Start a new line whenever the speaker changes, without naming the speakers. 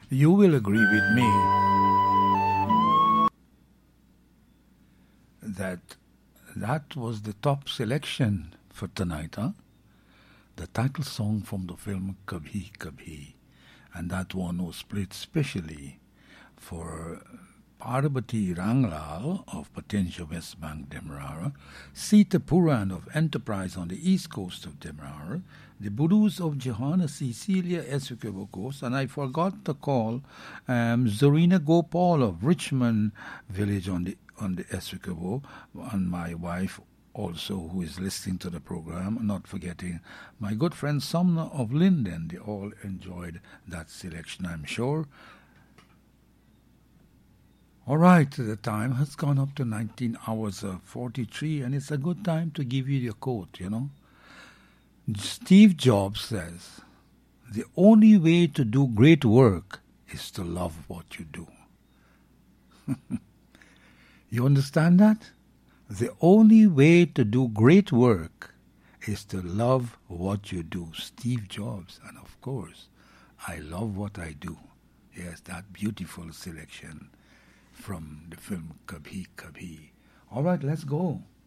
You will agree with me that that was the top selection for tonight, huh? The title song from the film Kabhi Kabhi. And that one was played specially for Parvati Ranglal of Potentia West Bank, Demerara, Sita Puran of Enterprise on the east coast of Demerara, the Budus of Johanna Cecilia Essequibo Coast, and I forgot to call Zorina Gopal of Richmond Village on the Essequibo, and my wife also, who is listening to the program, not forgetting my good friend Sumner of Linden. They all enjoyed that selection, I'm sure. All right, the time has gone up to 19 hours 43, and it's a good time to give you your quote, you know. Steve Jobs says, the only way to do great work is to love what you do. You understand that? The only way to do great work is to love what you do. Steve Jobs. And of course, I love what I do. Yes, that beautiful selection from the film Kabhi Kabhi. All right, let's go.